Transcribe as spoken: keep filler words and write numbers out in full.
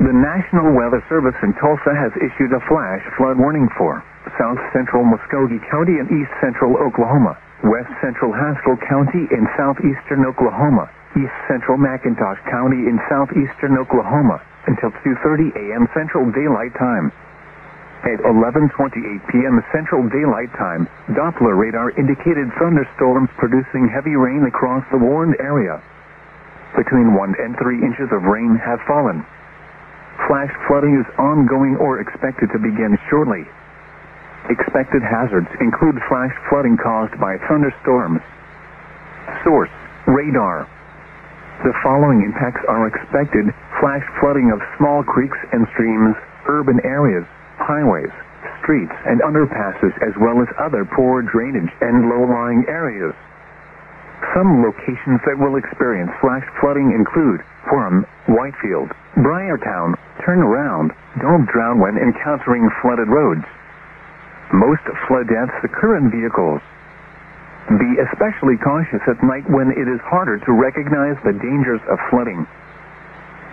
The National Weather Service in Tulsa has issued a flash flood warning for south central Muskogee County and east central Oklahoma, west central Haskell County in southeastern Oklahoma, east central McIntosh County in southeastern Oklahoma, until two thirty a.m. Central Daylight Time. At eleven twenty-eight p.m. Central Daylight Time, Doppler radar indicated thunderstorms producing heavy rain across the warned area. Between one and three inches of rain have fallen. Flash flooding is ongoing or expected to begin shortly. Expected hazards include flash flooding caused by thunderstorms. Source: radar. The following impacts are expected: flash flooding of small creeks and streams, urban areas, highways, streets, and underpasses, as well as other poor drainage and low-lying areas. Some locations that will experience flash flooding include Forum, Whitefield, Briartown. Turn around. Don't drown when encountering flooded roads. Most flood deaths occur in vehicles. Be especially cautious at night when it is harder to recognize the dangers of flooding.